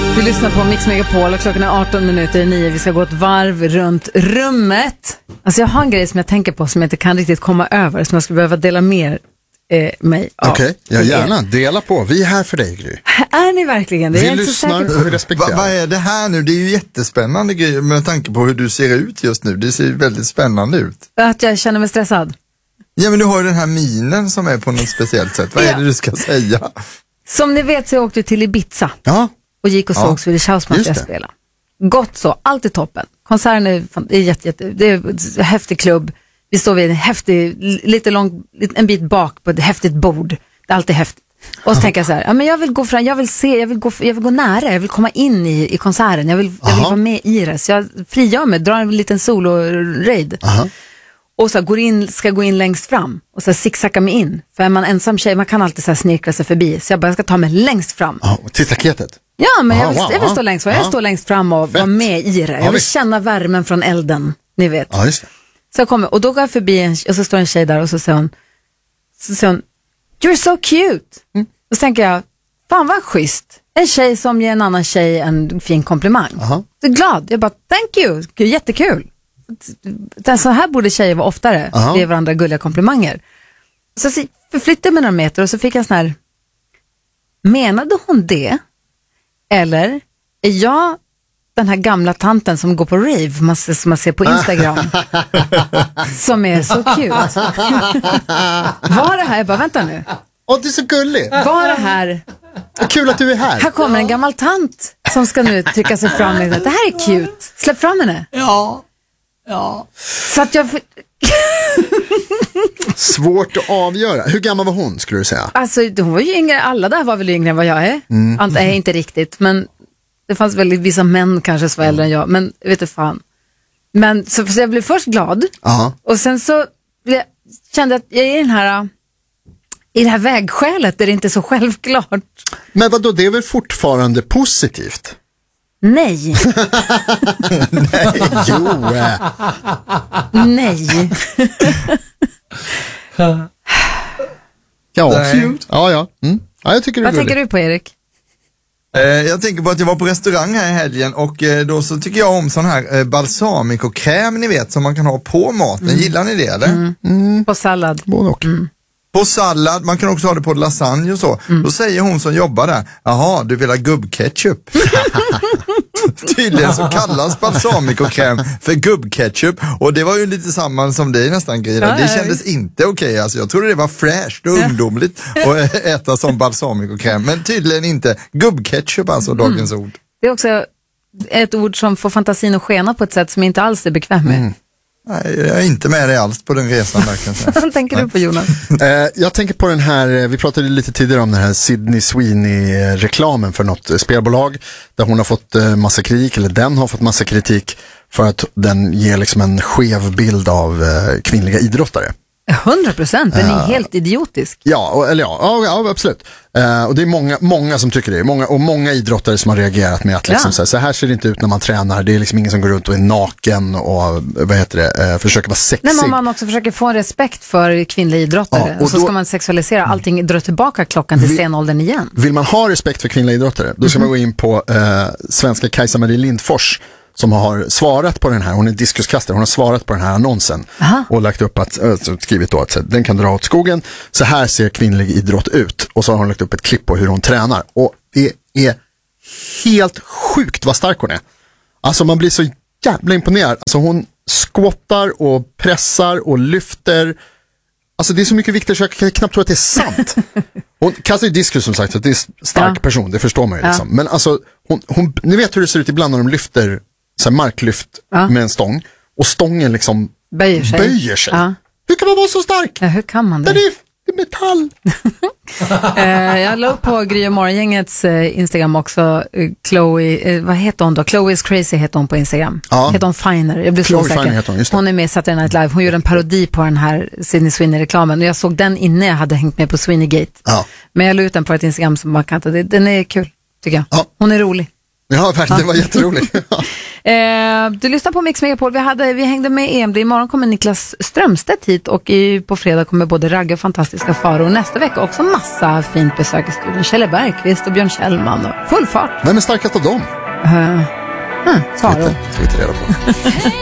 Du lyssnar på Mix Megapol och klockan är 18:09. Vi ska gå ett varv runt rummet. Alltså jag har en grej som jag tänker på som jag inte kan riktigt komma över, som jag skulle behöva dela med mig av. Okej, ja, gärna. Dela på. Vi är här för dig, Gry. Är ni verkligen? Det är vi jag lyssnar inte så och vi respekterar. Vad är det här nu? Det är ju jättespännande grejer med tanke på hur du ser ut just nu. Det ser ju väldigt spännande ut. Att jag känner mig stressad. Ja, men du har ju den här minen som är på något speciellt sätt. Vad är det du ska säga? Som ni vet så jag åkte till Ibiza. Ja. Och gick och såg Swedish House Mafia spela. Gott så, allt är toppen. Konserten är det är en häftig klubb. Vi står vid en häftig, lite lång, en bit bak på ett häftigt bord. Det är alltid häftigt. Och så tänker jag så här, ja, men jag vill gå fram, jag vill gå nära, jag vill komma in i konserten. Jag vill vara med i det. Så jag frigör mig, drar en liten solo-raid. Och så ska gå in längst fram. Och så zigzacka mig in. För är man ensam tjej, man kan alltid så här snirkla sig förbi. Så jag ska ta mig längst fram. Till staketet. Ja, men jag vill stå längst fram. Jag står längst fram och vara med i det. Jag vill känna värmen från elden, ni vet. Ja, just det. Så jag kommer, och då går jag förbi och så står en tjej där och så säger hon, you're so cute. Och så tänker jag, fan vad schysst. En tjej som ger en annan tjej en fin komplimang. Så glad. Jag bara, thank you. Jättekul. Så här borde tjejer vara oftare. Ge varandra gulliga komplimanger. Så förflyttade jag mig några meter och så fick jag sån här, menade hon det? Eller är jag den här gamla tanten som går på rave som man ser på Instagram som är så cute? Var det här, jag bara vänta nu. Det är så gulligt. Var det här? Kul att du är här. Här kommer en gammal tant som ska nu trycka sig fram. Det här är cute. Släpp fram henne. Ja. Så att jag... Svårt att avgöra. Hur gammal var hon, skulle du säga? Alltså, hon var ju yngre. Alla där var väl yngre än vad jag är. Nej, inte riktigt. Men det fanns väl vissa män kanske som var äldre än jag. Men vet du fan. Men så jag blev först glad. Och sen så kände jag att jag är i det här vägskälet där det inte är så självklart. Men vadå, det är väl fortfarande positivt? Nej. Nej, jo. Nej. Ja, ja. Jag tycker det är Vad tänker du på, Erik? Jag tänker på att jag var på restaurang här i helgen och då så tycker jag om sån här balsamicokräm, ni vet, som man kan ha på maten. Gillar ni det, eller? På sallad. På sallad, man kan också ha det på lasagne och så. Då säger hon som jobbar där, jaha, du vill ha gubbketchup. Tydligen så kallas balsamicokräm för gubbketchup. Och det var ju lite samma som dig nästan, Grida. Det kändes inte okej. Alltså, jag trodde det var fräscht och ungdomligt att äta som balsamicokräm. Men tydligen inte. Gubbketchup, alltså dagens ord. Det är också ett ord som får fantasin att skena på ett sätt som jag inte alls är bekväm med. Nej, jag är inte med dig alls på den resan. Vad tänker du på, Jonas? Jag tänker på den här, vi pratade lite tidigare om den här Sydney Sweeney-reklamen för något spelbolag där hon har fått massa kritik, eller den har fått massa kritik för att den ger liksom en skev bild av kvinnliga idrottare. 100%, den är helt idiotisk. Ja, absolut. Och det är många som tycker det. Många idrottare som har reagerat med att liksom, så här ser det inte ut när man tränar. Det är liksom ingen som går runt och är naken och försöker vara sexig. Nej, men man också försöker få en respekt för kvinnliga idrottare. Och så ska man sexualisera allting, dra tillbaka klockan till stenåldern igen. Vill man ha respekt för kvinnliga idrottare, då ska man gå in på svenska Kajsa-Marie Lindfors som har svarat på den här, hon är diskuskastare, hon har svarat på den här annonsen och lagt upp skrivit då att den kan dra åt skogen, så här ser kvinnlig idrott ut, och så har hon lagt upp ett klipp på hur hon tränar, och det är helt sjukt vad stark hon är. Alltså man blir så jävla imponerad. Alltså hon squattar och pressar och lyfter. Alltså det är så mycket viktigt så jag kan knappt tro att det är sant. Hon kastar ju diskus som sagt, så det är en stark person, det förstår man ju liksom. Men alltså hon, ni vet hur det ser ut ibland när de lyfter så här marklyft med en stång, och stången liksom böjer sig. Hur kan man vara så stark? Ja, hur kan man det? Det är metall. Jag la upp på Gry och Morgongängets Instagram också Chloe, vad heter hon då? Chloe's Crazy heter hon på Instagram. Heter hon Finer? Jag blir så säker. Hon är med i Saturday Night Live. Hon gjorde en parodi på den här Sydney Sweeney-reklamen, och jag såg den innan jag hade hängt med på Sweeney Gate. Men jag la ut den på ett Instagram som man kan ta. Den är kul, tycker jag. Hon är rolig. Ja, verkligen, det var jätteroligt. Du lyssnar på Mix Megapol. Vi hängde med EMD. Imorgon kommer Niklas Strömstedt hit och på fredag kommer både Ragge och fantastiska Faro. Och nästa vecka också massa fint besök i studion. Kjelle Bergqvist och Björn Kjellman och full fart. Vem är starkast av dem? Faro. Ska vi ta reda på.